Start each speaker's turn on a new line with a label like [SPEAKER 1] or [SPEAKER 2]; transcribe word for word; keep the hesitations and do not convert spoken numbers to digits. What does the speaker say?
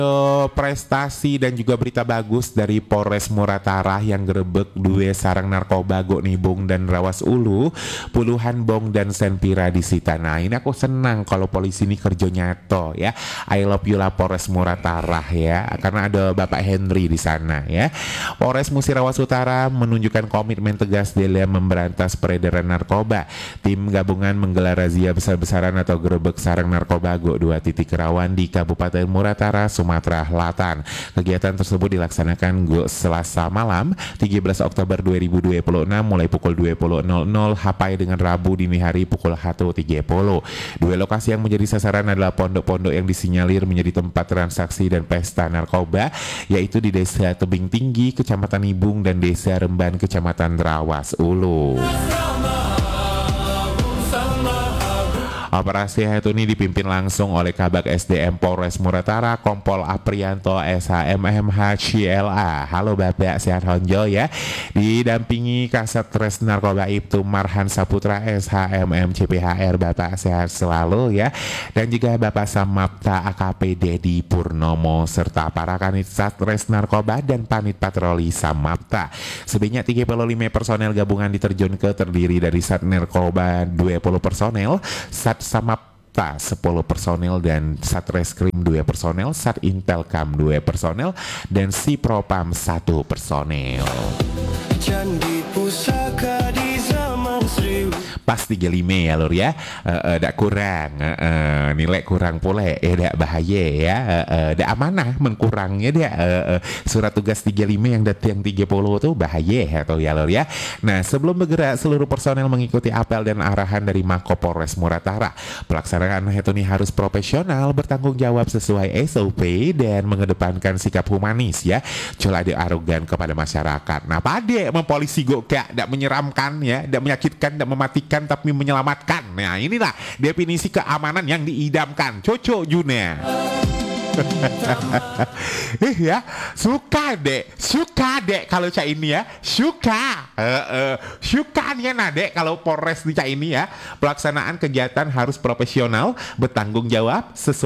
[SPEAKER 1] Eh, prestasi dan juga berita bagus dari Polres Muratara yang gerebek dua sarang narkoba go nibung dan rawas ulu puluhan bong dan senpira disita. Nah ini aku senang kalau polisi ini kerja nyato ya. I love you lah Polres Muratara ya, karena ada Bapak Henry di sana ya. Polres Musirawas Utara menunjukkan komitmen tegas dalam memberantas peredaran narkoba. Tim gabungan menggelar razia besar-besaran atau gerebek sarang narkoba go dua titik rawan di Kabupaten Muratara, Sumatera Selatan. Kegiatan tersebut dilaksanakan go Selasa malam tiga belas Oktober dua ribu dua puluh enam mulai pukul dua puluh nol nol sampai dengan Rabu dini hari pukul satu tiga puluh. Dua lokasi yang menjadi sasaran adalah pondok-pondok yang disinyalir menjadi tempat transaksi dan pesta narkoba, yaitu di Desa Tebing Tinggi, Kecamatan Ibung, dan Desa Remban, Kecamatan Rawas Ulu. Operasi itu ini dipimpin langsung oleh Kabag S D M Polres Muratara, Kompol Aprianto S H M M H C L A. Halo Bapak, sehat honjo ya. Didampingi Kasat Res Narkoba Ibtu Marhan Saputra S H M M C P H R. Bapak sehat selalu ya. Dan juga Bapak Samapta A K P Dedi Purnomo serta para kanit Satres Narkoba dan Panit Patroli Samapta. Sebanyak tiga puluh lima personel gabungan diterjunkan, terdiri dari Sat Narkoba dua puluh personel, Sat Samapta sepuluh personel, dan Satreskrim dua personel, Sat Intelkam dua personel, dan Sipropam satu personel. Candi pusaka di zaman seribu. Pas tiga puluh lima ya lur ya, uh, uh, dak kurang, uh, uh, nilai kurang pula eh dak bahaya ya, uh, uh, dak amanah mengkurangnya dia, uh, uh, surat tugas tiga puluh lima yang datang tiga puluh tuh bahaya atau ya lur ya. Nah sebelum bergerak seluruh personel mengikuti apel dan arahan dari Mako Polres Muratara. Pelaksanaan itu nih harus profesional, bertanggung jawab sesuai S O P dan mengedepankan sikap humanis ya, coba ada arogan kepada masyarakat. Nah pade mempolisi go gak dak menyeramkan ya, dak menyakitkan, dak mematikan, tapi menyelamatkan. Nah inilah definisi keamanan yang diidamkan Coco Juna. Eh ya, suka dek, suka dek kalau cak ini ya, suka, uh, uh, suka nih nah dek kalau Polres di cak ini ya. Pelaksanaan kegiatan harus profesional, bertanggung jawab sesuai